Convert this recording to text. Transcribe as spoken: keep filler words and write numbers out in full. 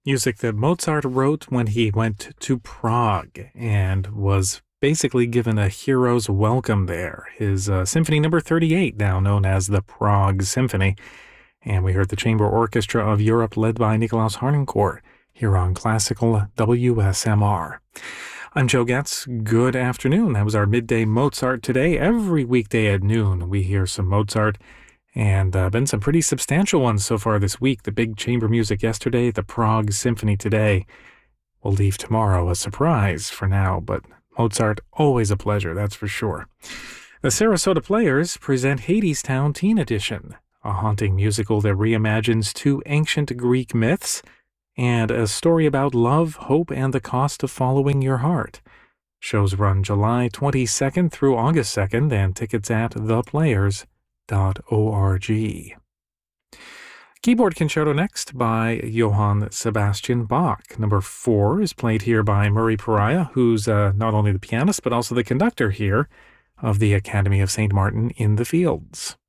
Music that Mozart wrote when he went to Prague and was basically given a hero's welcome there. His uh, Symphony Number thirty-eight, now known as the Prague Symphony. And we heard the Chamber Orchestra of Europe led by Nikolaus Harnoncourt here on Classical W S M R. I'm Joe Getz. Good afternoon. That was our midday Mozart today. Every weekday at noon, we hear some Mozart, and uh, been some pretty substantial ones so far this week. The big chamber music yesterday, the Prague Symphony today. We'll leave tomorrow a surprise for now, but Mozart, always a pleasure, that's for sure. The Sarasota Players present Hadestown Teen Edition, a haunting musical that reimagines two ancient Greek myths and a story about love, hope, and the cost of following your heart. Shows run July twenty-second through August second, and tickets at the players dot org. Keyboard Concerto next by Johann Sebastian Bach. Number four is played here by Murray Pariah, who's uh, not only the pianist but also the conductor here of the Academy of Saint Martin in the Fields.